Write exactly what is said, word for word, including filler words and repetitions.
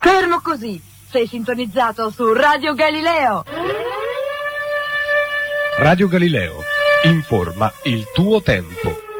Fermo così, sei sintonizzato su Radio Galileo. Radio Galileo, informa il tuo tempo.